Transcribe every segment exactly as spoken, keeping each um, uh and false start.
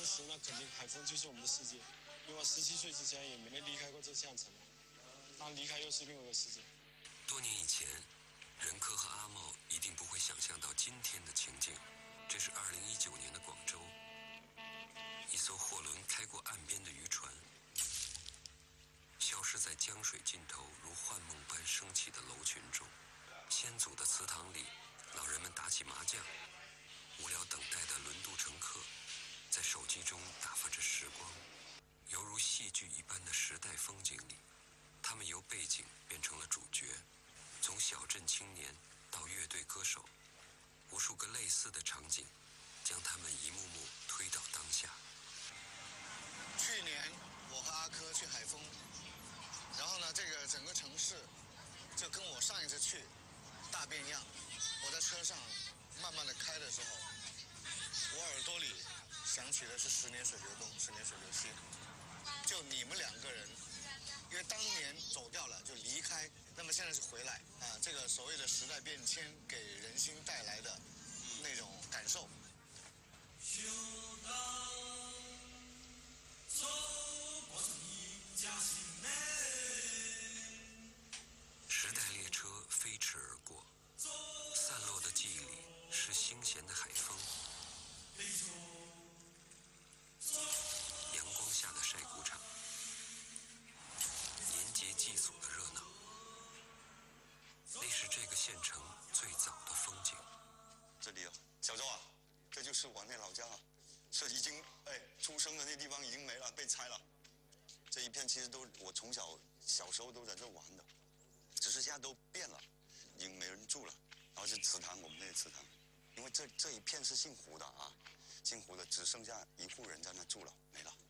时，那肯定海丰就是我们的世界，因为我十七岁之前也没离开过这项城，那离开又是另外一个世界。 多年以前，任科和阿茂一定不会想象到今天的情境。这是二零一九年的广州，一艘货轮开过岸边的渔船，消失在江水尽头如幻梦般升起的楼群中。先祖的祠堂里，老人们打起麻将，无聊等待的轮渡乘客在手机中打发着时光，犹如戏剧一般的时代风景里，他们由背景变成了主角，从小镇青年到乐队歌手，无数个类似的场景将他们一幕幕推到当下。 去年我和阿珂去海丰，然后呢，这个整个城市就跟我上一次去大变样。我在车上慢慢的开的时候，我耳朵里响起的是十年水流东，十年水流西。就你们两个人，因为当年走掉了就离开，那么现在是回来啊，这个所谓的时代变迁给人心带来的那种感受。 就当走过一家心内， 时代列车飞驰而过，散落的记忆里是新鲜的海风，阳光下的晒谷场，年节祭祖的热闹，那是这个县城最早的风景。 这里啊，小周啊，这就是我那老家啊，是已经哎出生的那地方已经没了，被拆了。这一片其实都我从小小时候都在这玩的，只是现在都变了，已经没人住了。然后是祠堂，我们那个祠堂，因为这这一片是姓胡的啊，姓胡的只剩下一户人在那住了，没了。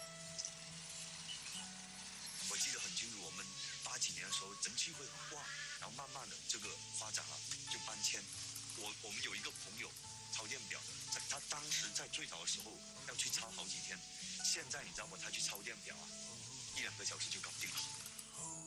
我记得很清楚，我们八几年的时候人气会很旺，然后慢慢的这个发展了，就搬迁。我我们有一个朋友抄电表的，在他当时在最早的时候要去抄好几天，现在你知道吗？他去抄电表啊，一两个小时就搞定了。